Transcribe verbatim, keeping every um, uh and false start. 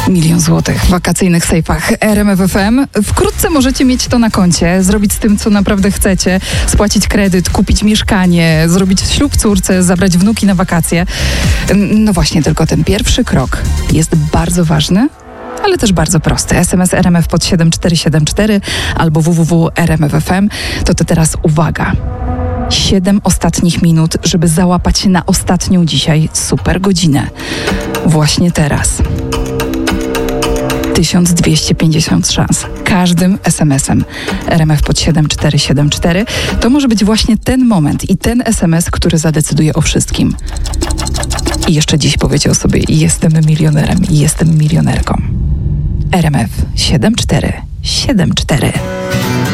Milion złotych w wakacyjnych sejfach R M F F M. Wkrótce możecie mieć to na koncie, zrobić z tym, co naprawdę chcecie, spłacić kredyt, kupić mieszkanie, zrobić ślub córce, zabrać wnuki na wakacje. No właśnie, tylko ten pierwszy krok jest bardzo ważny, ale też bardzo prosty. S M S R M F pod siedem cztery siedem cztery albo w w w kropka r m f f m. To to teraz uwaga. Siedem ostatnich minut, żeby załapać się na ostatnią dzisiaj super godzinę. Właśnie teraz. tysiąc dwieście pięćdziesiąt szans. Każdym es em esem R M F pod siedem cztery siedem cztery to może być właśnie ten moment i ten es em es, który zadecyduje o wszystkim. I jeszcze dziś powiedział sobie: jestem milionerem, jestem milionerką. R M F siedem cztery siedem cztery.